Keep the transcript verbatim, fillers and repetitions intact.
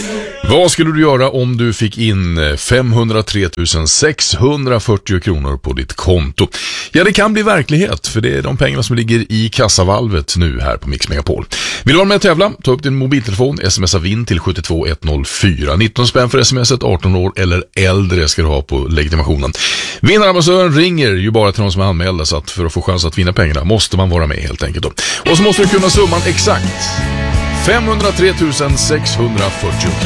Vad skulle du göra om du fick in femhundratre tusen sexhundrafyrtio kronor på ditt konto? Ja, det kan bli verklighet, för det är de pengarna som ligger i kassavalvet nu här på Mix Megapol. Vill du vara med och tävla? Ta upp din mobiltelefon, smsa vinn till sju två ett noll fyra. nitton spänn för smset, arton år eller äldre ska du ha på legitimationen. Vinnarambassadören ringer ju bara till de som är anmälda, så att för att få chans att vinna pengarna måste man vara med helt enkelt då. Och så måste du kunna summan exakt. femhundratre tusen sexhundrafyrtio.